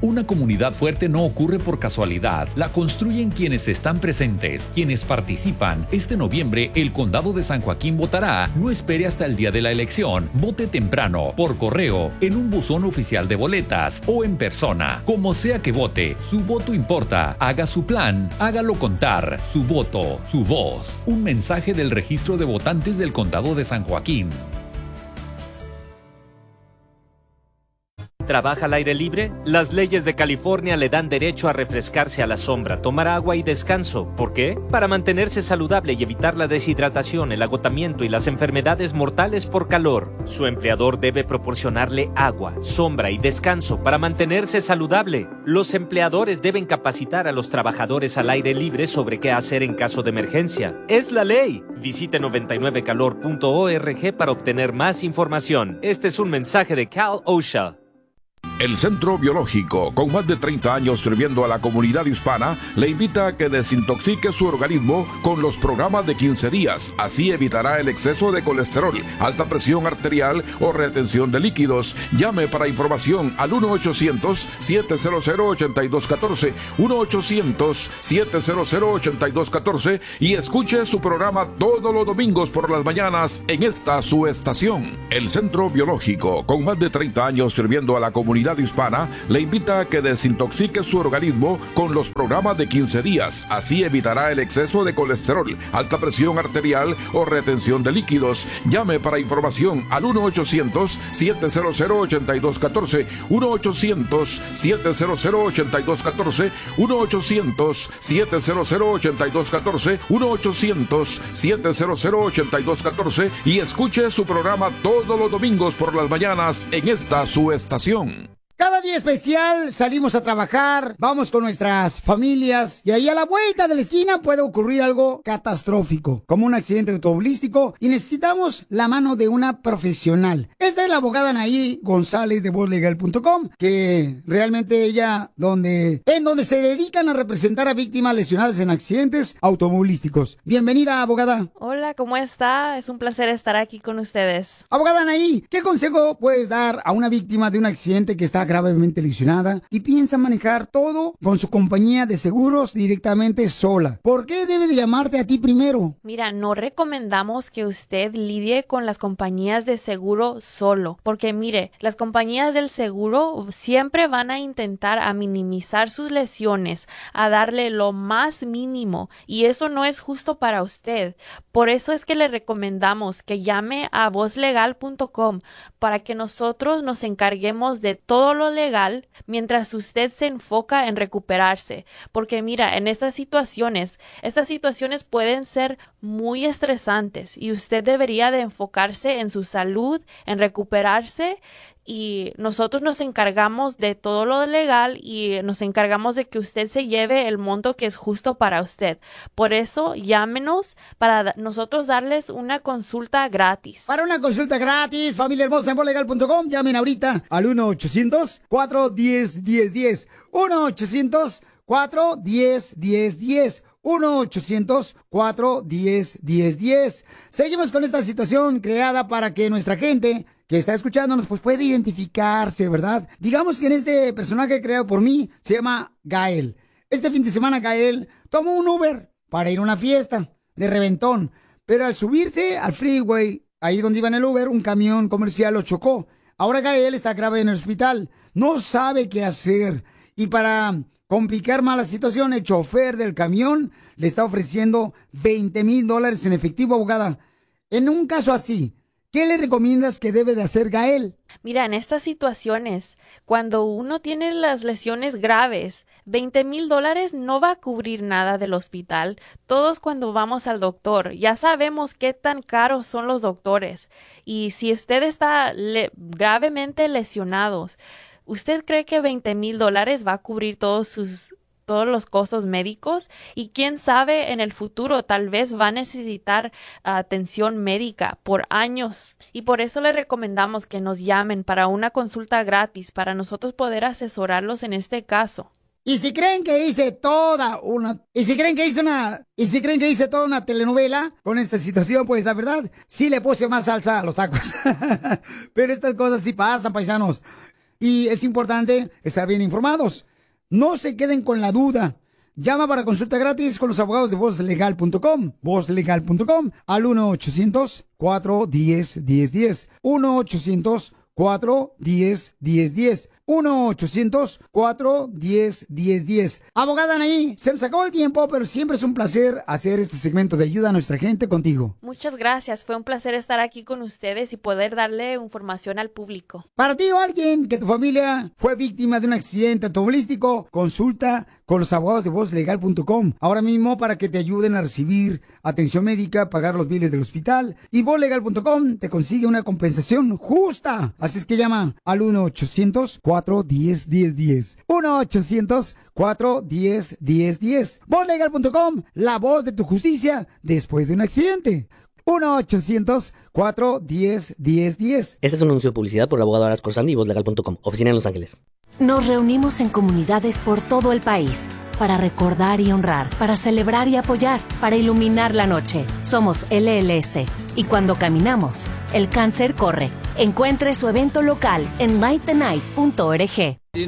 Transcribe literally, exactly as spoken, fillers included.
Una comunidad fuerte no ocurre por casualidad, la construyen quienes están presentes, quienes participan. Este noviembre, el Condado de San Joaquín votará. No espere hasta el día de la elección. Vote temprano, por correo, en un buzón oficial de boletas o en persona. Como sea que vote, su voto importa. Haga su plan, hágalo contar. Su voto, su voz. Un mensaje del Registro de Votantes del Condado de San Joaquín. ¿Trabaja al aire libre? Las leyes de California le dan derecho a refrescarse a la sombra, tomar agua y descanso. ¿Por qué? Para mantenerse saludable y evitar la deshidratación, el agotamiento y las enfermedades mortales por calor. Su empleador debe proporcionarle agua, sombra y descanso para mantenerse saludable. Los empleadores deben capacitar a los trabajadores al aire libre sobre qué hacer en caso de emergencia. ¡Es la ley! Visite noventa y nueve calor punto org para obtener más información. Este es un mensaje de Cal OSHA. El Centro Biológico, con más de treinta años sirviendo a la comunidad hispana, le invita a que desintoxique su organismo con los programas de quince días. Así evitará el exceso de colesterol, alta presión arterial o retención de líquidos. Llame para información al uno ochocientos, siete cero cero, ocho dos uno cuatro, uno ochocientos, siete cero cero, ocho dos uno cuatro y escuche su programa todos los domingos por las mañanas en esta su estación. El Centro Biológico, con más de treinta años sirviendo a la comunidad hispana, le invita a que desintoxique su organismo con los programas de quince días. Así evitará el exceso de colesterol, alta presión arterial o retención de líquidos. Llame para información al uno ochocientos, siete cero cero, ocho dos uno cuatro, uno ochocientos, siete cero cero, ocho dos uno cuatro, uno ochocientos, siete cero cero, ocho dos uno cuatro, uno ochocientos, siete cero cero, ocho dos uno cuatro y escuche su programa todos los domingos por las mañanas en esta su estación. Cada día especial salimos a trabajar, vamos con nuestras familias y ahí a la vuelta de la esquina puede ocurrir algo catastrófico, como un accidente automovilístico y necesitamos la mano de una profesional. Esta es la abogada Anaí González de voz legal punto com, que realmente ella, donde, en donde se dedican a representar a víctimas lesionadas en accidentes automovilísticos. Bienvenida, abogada. Hola, ¿cómo está? Es un placer estar aquí con ustedes. Abogada Anaí, ¿qué consejo puedes dar a una víctima de un accidente que está gravemente lesionada y piensa manejar todo con su compañía de seguros directamente sola? ¿Por qué debe de llamarte a ti primero? Mira, no recomendamos que usted lidie con las compañías de seguro solo, porque mire, las compañías del seguro siempre van a intentar a minimizar sus lesiones, a darle lo más mínimo, y eso no es justo para usted. Por eso es que le recomendamos que llame a voz legal punto com para que nosotros nos encarguemos de todo lo legal mientras usted se enfoca en recuperarse, porque mira, en estas situaciones, estas situaciones pueden ser muy estresantes y usted debería de enfocarse en su salud, en recuperarse, y nosotros nos encargamos de todo lo legal y nos encargamos de que usted se lleve el monto que es justo para usted. Por eso, llámenos para nosotros darles una consulta gratis. Para una consulta gratis, familia hermosa en voz legal punto com, llamen ahorita al uno ochocientos, cuatro uno cero, uno cero uno cero, uno ochocientos, cuatro uno cero, uno cero uno cero, uno ochocientos, cuatro uno cero, uno cero uno cero. Seguimos con esta situación creada para que nuestra gente que está escuchándonos pues puede identificarse, ¿verdad? Digamos que en este personaje creado por mí se llama Gael. Este fin de semana Gael tomó un Uber para ir a una fiesta de reventón, pero al subirse al freeway, ahí donde iba en el Uber, un camión comercial lo chocó. Ahora Gael está grave en el hospital, no sabe qué hacer y para complicar más la situación, el chofer del camión le está ofreciendo veinte mil dólares en efectivo, abogada. En un caso así, ¿qué le recomiendas que debe de hacer Gael? Mira, en estas situaciones, cuando uno tiene las lesiones graves, veinte mil dólares no va a cubrir nada del hospital. Todos cuando vamos al doctor, ya sabemos qué tan caros son los doctores. Y si usted está le- gravemente lesionado, ¿usted cree que veinte mil dólares va a cubrir todos sus todos los costos médicos? Y quién sabe, en el futuro tal vez va a necesitar uh, atención médica por años. Y por eso le recomendamos que nos llamen para una consulta gratis para nosotros poder asesorarlos en este caso. Y si creen que hice toda una, y si creen que hice una, y si creen que hice toda una telenovela con esta situación, pues la verdad, sí le puse más salsa a los tacos. Pero estas cosas sí pasan, paisanos. y es importante estar bien informados. No se queden con la duda. Llama para consulta gratis con los abogados de voz legal punto com, voz legal punto com, al uno ochocientos, cuatro uno cero, uno cero uno cero, uno ochocientos, cuatro uno cero, uno cero uno cero, uno ochocientos, cuatro uno cero, uno cero uno cero. Abogada Anaí, se nos acabó el tiempo, pero siempre es un placer hacer este segmento de ayuda a nuestra gente contigo. Muchas gracias, fue un placer estar aquí con ustedes y poder darle información al público. Para ti o alguien que tu familia fue víctima de un accidente automovilístico, consulta con los abogados de voz legal punto com ahora mismo para que te ayuden a recibir atención médica, pagar los biles del hospital, y voz legal punto com te consigue una compensación justa. Así es que llama al uno ochocientos, cuatro uno cero, uno cero uno cero, uno ochocientos, cuatro uno cero, uno cero uno cero. voz legal punto com, la voz de tu justicia después de un accidente. uno ochocientos, cuatro uno cero, uno cero uno cero. Este es un anuncio de publicidad por el abogado Aras Corsandi y voz legal punto com, oficina en Los Ángeles. Nos reunimos en comunidades por todo el país para recordar y honrar, para celebrar y apoyar, para iluminar la noche. Somos L L S y cuando caminamos, el cáncer corre. Encuentre su evento local en light the night punto org.